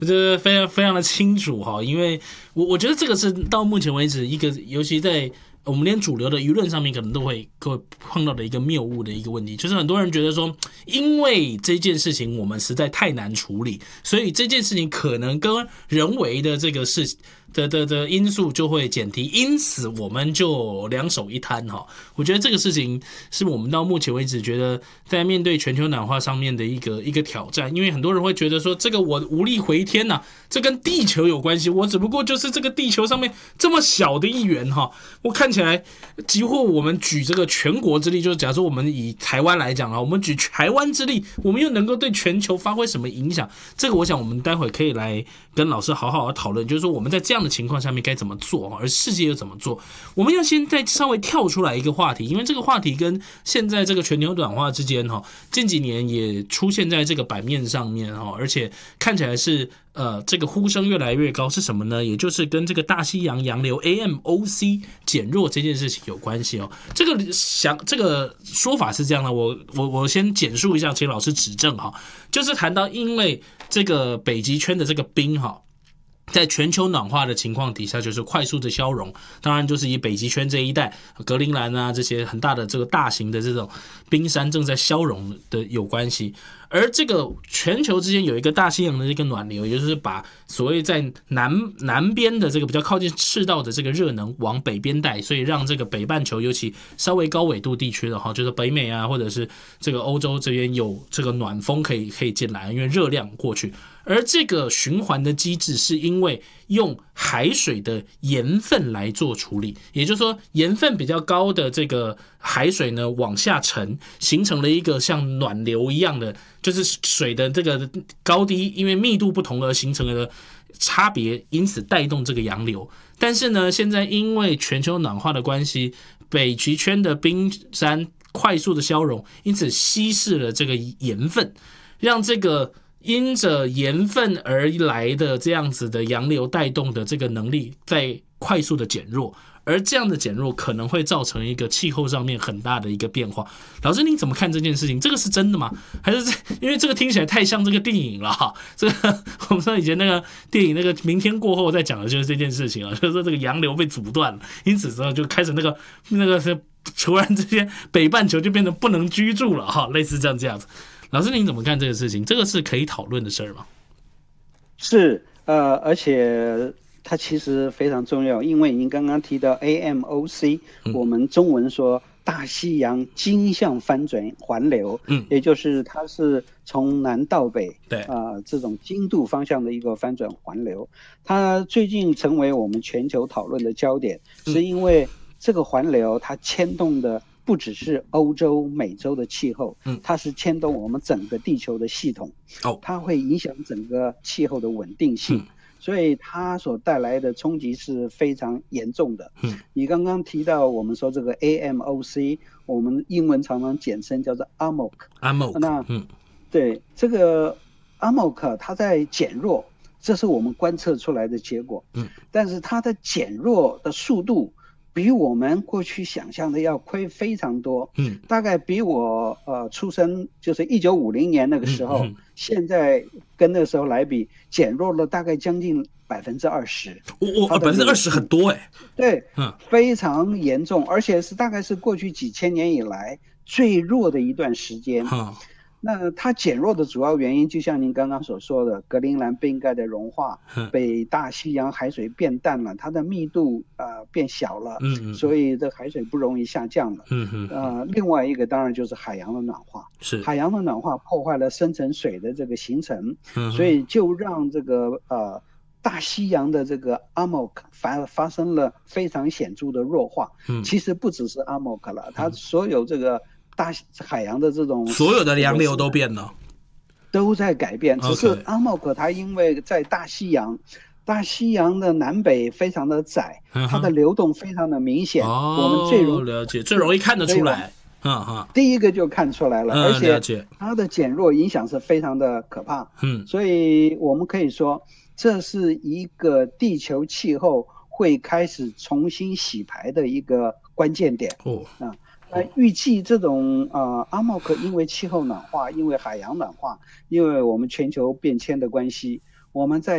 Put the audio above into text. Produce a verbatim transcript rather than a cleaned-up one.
这非常非常的清楚哈，因为我我觉得这个是到目前为止一个，尤其在我们连主流的舆论上面可能都会会碰到的一个谬误的一个问题，就是很多人觉得说，因为这件事情我们实在太难处理，所以这件事情可能跟人为的这个事的的的因素就会减低，因此我们就两手一摊哈。我觉得这个事情是我们到目前为止觉得在面对全球暖化上面的一个一个挑战，因为很多人会觉得说，这个我无力回天呐、啊，这跟地球有关系，我只不过就是这个地球上面这么小的一员哈，我看起来几乎我们举这个全国之力，就是假如说我们以台湾来讲啊，我们举台湾之力，我们又能够对全球发挥什么影响？这个我想我们待会可以来跟老师好好的讨论，就是说我们在这样的情况下面该怎么做，而世界又怎么做？我们要先再稍微跳出来一个话题，因为这个话题跟现在这个全球暖化之间哈，近几年也出现在这个版面上面哈，而且看起来是。呃，这个呼声越来越高是什么呢？也就是跟这个大西洋洋流 A M O C 减弱这件事情有关系哦。这个想这个说法是这样的，我我我先简述一下，请老师指正哈。就是谈到因为这个北极圈的这个冰哈。在全球暖化的情况底下，就是快速的消融，当然就是以北极圈这一带，格陵兰啊这些很大的这个大型的这种冰山正在消融的有关系。而这个全球之间有一个大西洋的这个暖流，也就是把所谓在南南边的这个比较靠近赤道的这个热能往北边带，所以让这个北半球尤其稍微高纬度地区的哈，就是北美啊或者是这个欧洲这边有这个暖风可以可以进来，因为热量过去。而这个循环的机制是因为用海水的盐分来做处理，也就是说盐分比较高的这个海水呢往下沉，形成了一个像暖流一样的，就是水的这个高低因为密度不同而形成了差别，因此带动这个洋流。但是呢，现在因为全球暖化的关系，北极圈的冰山快速的消融，因此稀释了这个盐分，让这个因着盐分而来的这样子的洋流带动的这个能力在快速的减弱，而这样的减弱可能会造成一个气候上面很大的一个变化。老师您怎么看这件事情？这个是真的吗？还是因为这个听起来太像这个电影了哈？这个我们说以前那个电影那个明天过后在讲的就是这件事情啊，就是说这个洋流被阻断了，因此之后就开始那个那个是突然之间北半球就变得不能居住了哈，类似这样这样子。老师您怎么看这个事情？这个是可以讨论的事儿吗？ 是，呃，而且它其实非常重要，因为您刚刚提到 A M O C，、嗯、我们中文说大西洋经向翻转环流，嗯，也就是它是从南到北，对，啊、呃，这种经度方向的一个翻转环流，它最近成为我们全球讨论的焦点，嗯、是因为这个环流它牵动的不只是欧洲、美洲的气候，嗯，它是牵动我们整个地球的系统，哦，它会影响整个气候的稳定性，嗯、所以它所带来的冲击是非常严重的。嗯，你刚刚提到我们说这个 A M O C， 我们英文常常简称叫做 A M O C。A M O C， 那嗯，对这个 A M O C 它在减弱，这是我们观测出来的结果。嗯，但是它的减弱的速度比我们过去想象的要快非常多，嗯，大概比我呃出生就是一九五零年那个时候，嗯嗯、现在跟那个时候来比，减弱了大概将近百分之二十。 我我百分之二十很多哎、欸， 对，嗯，非常严重，而且是大概是过去几千年以来最弱的一段时间。嗯，那它减弱的主要原因，就像您刚刚所说的，格陵兰冰盖的融化，北大西洋海水变淡了，它的密度呃变小了，嗯，所以这海水不容易下降了，嗯嗯，呃，另外一个当然就是海洋的暖化，是海洋的暖化破坏了深层水的这个形成，嗯，所以就让这个呃大西洋的这个 A M O C 发发生了非常显著的弱化，嗯，其实不只是 A M O C 了，它所有这个大海洋的这种所有的洋流都变了， 都在改变。只是 A M O C 它因为在大西洋，大西洋的南北非常的窄，嗯、它的流动非常的明显，哦、我们最容易了解，最容易看得出来。嗯嗯， 第一个就看出来了，嗯、而且它的减弱影响是非常的可怕。嗯，所以我们可以说，这是一个地球气候会开始重新洗牌的一个关键点。哦，啊。那预计这种呃 A M O C 因为气候暖化，因为海洋暖化，因为我们全球变迁的关系，我们在